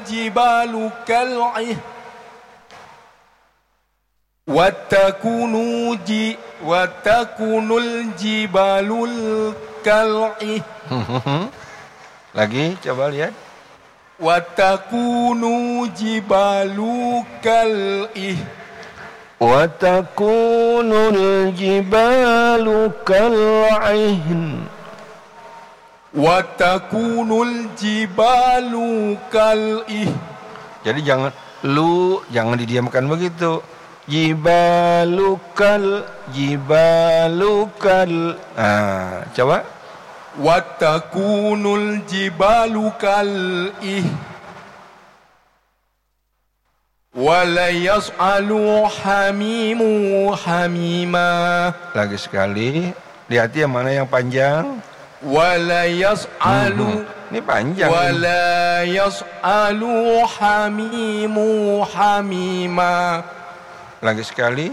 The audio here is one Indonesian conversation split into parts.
الجبال كالعهن وتكون الجبال كالعهن. Lagi coba lihat. وتكون الجبال كالعهن وتكون الجبال كالعهن وتكون الجبال كالعهن. Jadi jangan didiamkan begitu. Jibalukal. Coba. وتكون الجبال كالعهن ولا يسأل حميم حميما. Lagi sekali. Lihat yang mana yang panjang. ولا يسأل Ini panjang. ولا يسأل حميم حميما. Lagi sekali.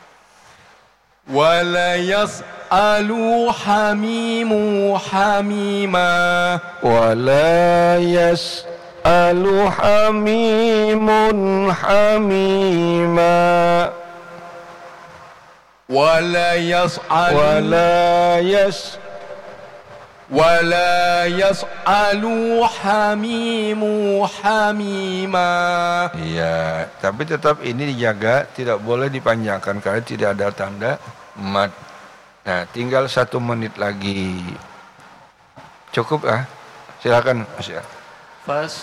ولا يسأل حميم حميما. ولا يسأل حميم حميما. ولا يسأل حميم حميما. Iya, tapi tetap ini dijaga, tidak boleh dipanjangkan karena tidak ada tanda mat. Nah, tinggal 1 menit lagi. Cukup ah? Silakan Mas ya.